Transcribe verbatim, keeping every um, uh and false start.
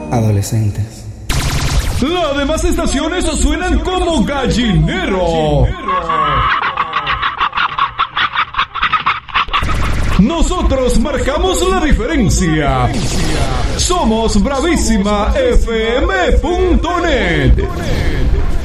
adolescentes. Las demás estaciones suenan como gallinero. Nosotros marcamos la diferencia. Somos Bravísima F M punto net.